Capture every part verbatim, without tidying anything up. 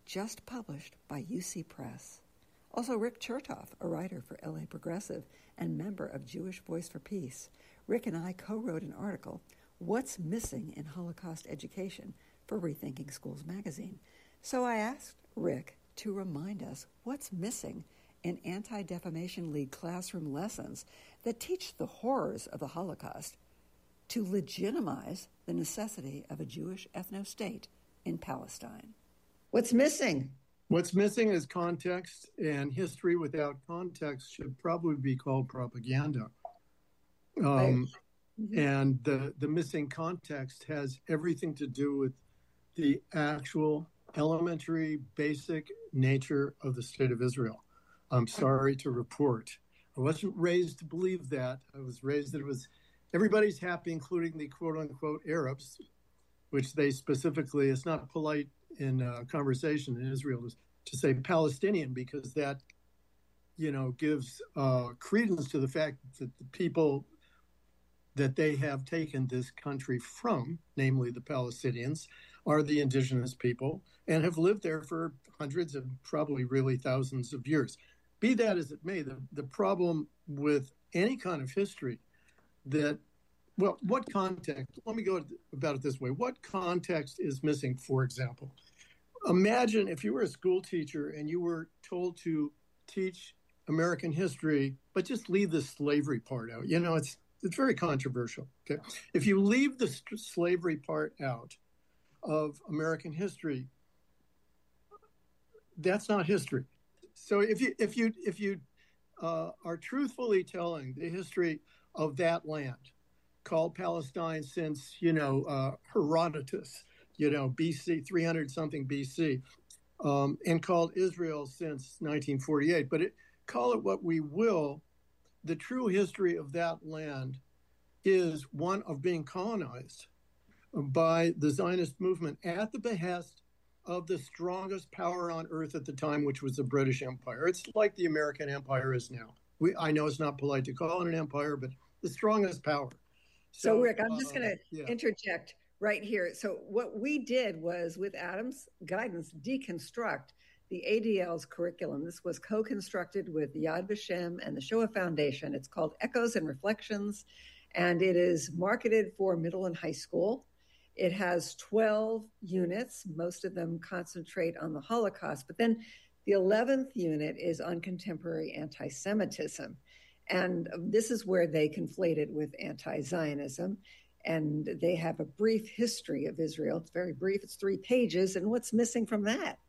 just published by U C Press. Also, Rick Chertoff, a writer for L A Progressive and member of Jewish Voice for Peace. Rick and I co-wrote an article, What's Missing in Holocaust Education, for Rethinking Schools magazine. So I asked Rick to remind us what's missing in Anti-Defamation League classroom lessons that teach the horrors of the Holocaust to legitimize the necessity of a Jewish ethno-state in Palestine. What's missing? What's missing is context, and history without context should probably be called propaganda. Um, mm-hmm. And the, the missing context has everything to do with the actual elementary, basic nature of the State of Israel. I'm sorry to report. I wasn't raised to believe that. I was raised that it was everybody's happy, including the quote-unquote Arabs, which they specifically, it's not polite in uh, conversation in Israel to, to say Palestinian, because that, you know, gives uh, credence to the fact that the people that they have taken this country from, namely the Palestinians, are the indigenous people and have lived there for hundreds and probably really thousands of years. Be that as it may, the, the problem with any kind of history that, well, what context, let me go about it this way. What context is missing, for example? Imagine if you were a school teacher and you were told to teach American history, but just leave the slavery part out. You know, it's it's very controversial. Okay, if you leave the st- slavery part out of American history, that's not history. So if you if you if you uh, are truthfully telling the history of that land, called Palestine since, you know, uh, Herodotus, you know, B C, three hundred something B C, um, and called Israel since nineteen forty-eight. But it, call it what we will, the true history of that land is one of being colonized by the Zionist movement at the behest of the strongest power on earth at the time, which was the British Empire. It's like the American Empire is now. We, I know it's not polite to call it an empire, but the strongest power. So, so Rick, I'm uh, just going to yeah. interject right here. So what we did was, with Adam's guidance, deconstruct the A D L's curriculum. This was co-constructed with Yad Vashem and the Shoah Foundation. It's called Echoes and Reflections, and it is marketed for middle and high school. It has twelve units. Most of them concentrate on the Holocaust, but then the eleventh unit is on contemporary anti-Semitism. And this is where they conflate it with anti-Zionism. And they have a brief history of Israel. It's very brief. It's three pages. And what's missing from that?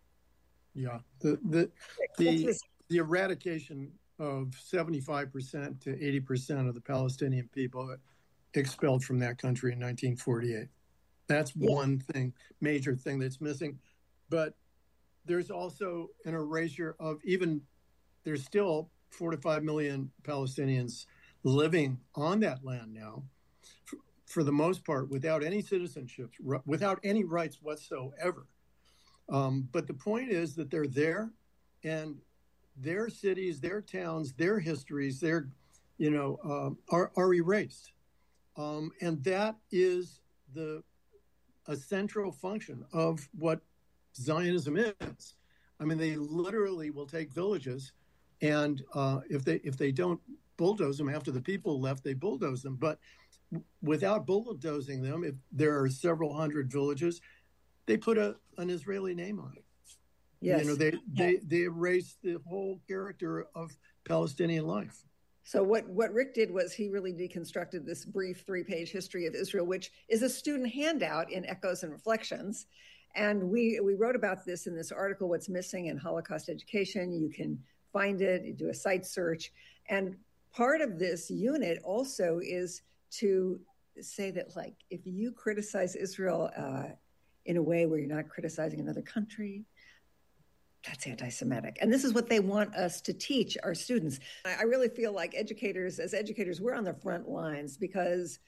Yeah, the the the, the eradication of seventy-five percent to eighty percent of the Palestinian people expelled from that country in nineteen forty-eight. That's yeah. one thing, major thing that's missing. But there's also an erasure of even, there's still four to five million Palestinians living on that land now, for, for the most part, without any citizenship, without any rights whatsoever. Um, but the point is that they're there, and their cities, their towns, their histories, their, you know, uh, are, are erased. Um, and that is the a central function of what Zionism is. I mean, they literally will take villages, and uh, if they if they don't bulldoze them after the people left, they bulldoze them. But without bulldozing them, if there are several hundred villages, they put a an Israeli name on it. Yes. You know, they, they, they erase the whole character of Palestinian life. So what, what Rick did was he really deconstructed this brief three-page history of Israel, which is a student handout in Echoes and Reflections. And we, we wrote about this in this article, What's Missing in Holocaust Education. You can find it, you do a site search. And part of this unit also is to say that, like, if you criticize Israel uh, in a way where you're not criticizing another country, that's anti-Semitic. And this is what they want us to teach our students. I really feel like educators, as educators, we're on the front lines, because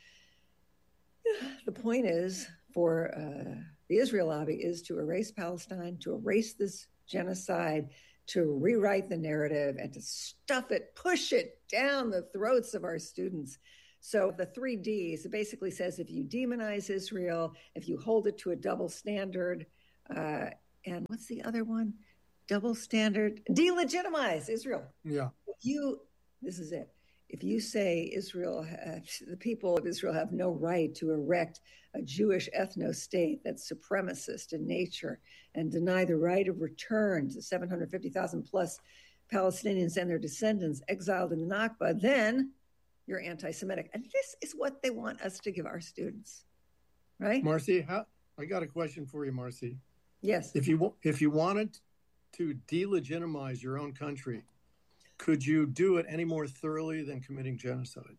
the point is for uh, the Israel lobby is to erase Palestine, to erase this genocide, to rewrite the narrative, and to stuff it, push it down the throats of our students. So the three Ds, it basically says if you demonize Israel, if you hold it to a double standard, uh, and what's the other one? Double standard, delegitimize Israel. Yeah. If you, this is it. If you say Israel, uh, the people of Israel have no right to erect a Jewish ethno-state that's supremacist in nature and deny the right of return to seven hundred fifty thousand plus Palestinians and their descendants exiled in the Nakba, then you're anti-Semitic. And this is what they want us to give our students, right? Marcy, how, I got a question for you, Marcy. Yes. If you if you wanted to delegitimize your own country, could you do it any more thoroughly than committing genocide?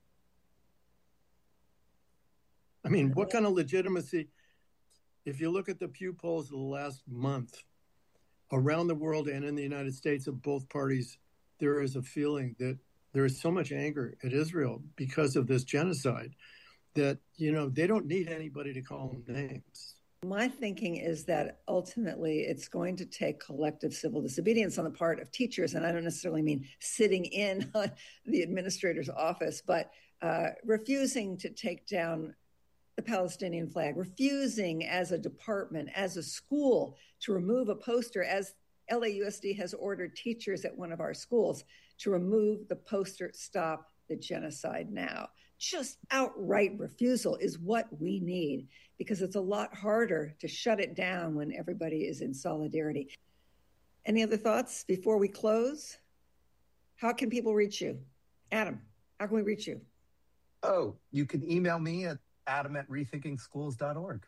I mean, what kind of legitimacy, if you look at the Pew polls of the last month, around the world and in the United States of both parties, there is a feeling that there is so much anger at Israel because of this genocide that, you know, they don't need anybody to call them names. My thinking is that ultimately it's going to take collective civil disobedience on the part of teachers. And I don't necessarily mean sitting in on the administrator's office, but uh, refusing to take down the Palestinian flag, refusing as a department, as a school, to remove a poster, as L A U S D has ordered teachers at one of our schools to remove the poster, "Stop the Genocide Now." Just outright refusal is what we need, because it's a lot harder to shut it down when everybody is in solidarity. Any other thoughts before we close? How can people reach you? Adam, how can we reach you? Oh, you can email me at adam at rethinking schools dot org.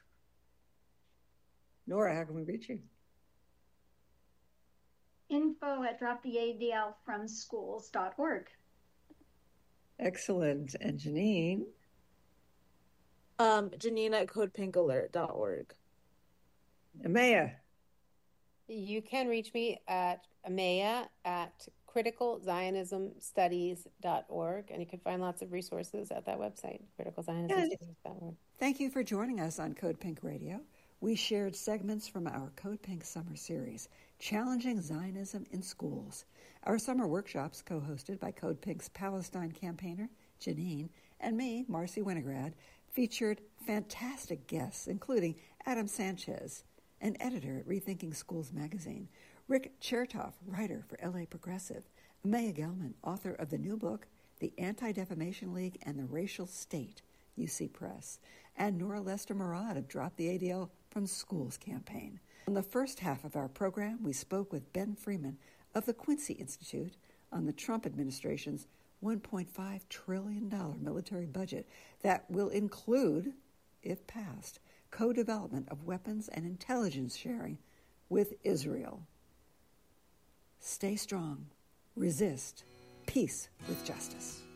Nora, how can we reach you? Info at drop the A D L from schools dot org. Excellent. And Janine? Um, Janine at code pink alert dot org. Amaya? You can reach me at Amaya at critical zionism studies dot org, and you can find lots of resources at that website, critical zionism studies dot org. Thank you for joining us on Code Pink Radio. We shared segments from our Code Pink Summer Series, Challenging Zionism in Schools. Our summer workshops, co-hosted by Code Pink's Palestine campaigner, Janine, and me, Marcy Winograd, featured fantastic guests, including Adam Sanchez, an editor at Rethinking Schools magazine, Rick Chertoff, writer for L A Progressive, Amaya Gelman, author of the new book, The Anti-Defamation League and the Racial State, U C Press, and Nora Lester-Murad of Drop the A D L from Schools campaign. On the first half of our program, we spoke with Ben Freeman of the Quincy Institute on the Trump administration's one point five trillion dollars military budget that will include, if passed, co-development of weapons and intelligence sharing with Israel. Stay strong, resist, peace with justice.